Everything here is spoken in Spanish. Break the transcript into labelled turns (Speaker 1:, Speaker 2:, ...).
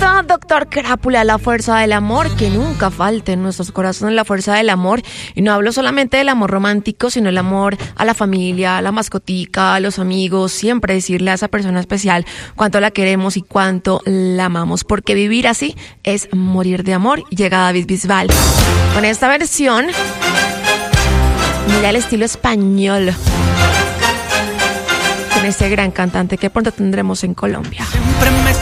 Speaker 1: supuesto, doctor Crápula, la fuerza del amor, que nunca falte en nuestros corazones la fuerza del amor. Y no hablo solamente del amor romántico, sino el amor a la familia, a la mascotica, a los amigos. Siempre decirle a esa persona especial cuánto la queremos y cuánto la amamos, porque vivir así es morir de amor. Llega David Bisbal con esta versión. Mira el estilo español con este gran cantante que pronto tendremos en Colombia.
Speaker 2: Siempre me